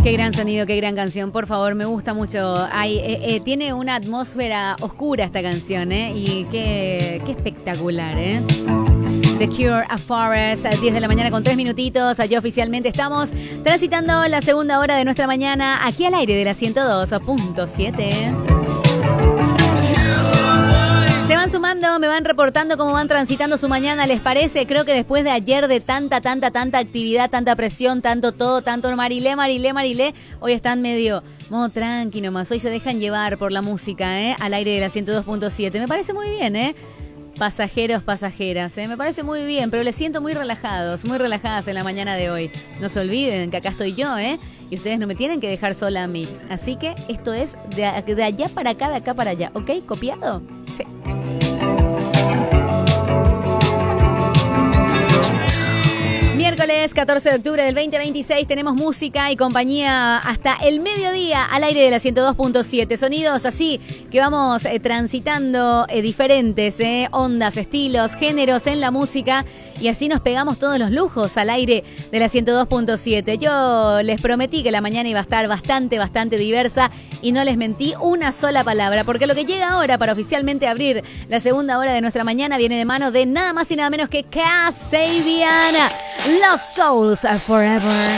Qué gran sonido, qué gran canción, por favor, me gusta mucho. Tiene una atmósfera oscura esta canción, y qué espectacular, The Cure, A Forest, a 10 de la mañana con 3 minutitos. Allí oficialmente estamos transitando la segunda hora de nuestra mañana aquí al aire de la 102.7. Se van sumando, me van reportando cómo van transitando su mañana, ¿les parece? Creo que después de ayer de tanta actividad, tanta presión, tanto Marilé, hoy están medio tranqui nomás. Hoy se dejan llevar por la música, al aire de la 102.7. Me parece muy bien, pasajeros, pasajeras, me parece muy bien, pero les siento muy relajados, muy relajadas en la mañana de hoy. No se olviden que acá estoy yo, y ustedes no me tienen que dejar sola a mí. Así que esto es de allá para acá, de acá para allá, ¿ok? ¿Copiado? Sí. Miércoles 14 de octubre del 2026 tenemos música y compañía hasta el mediodía al aire de la 102.7. Sonidos así que vamos transitando diferentes ondas, estilos, géneros en la música y así nos pegamos todos los lujos al aire de la 102.7. Yo les prometí que la mañana iba a estar bastante diversa y no les mentí una sola palabra, porque lo que llega ahora para oficialmente abrir la segunda hora de nuestra mañana viene de mano de nada más y nada menos que Kasabian. Lost Souls Are Forever.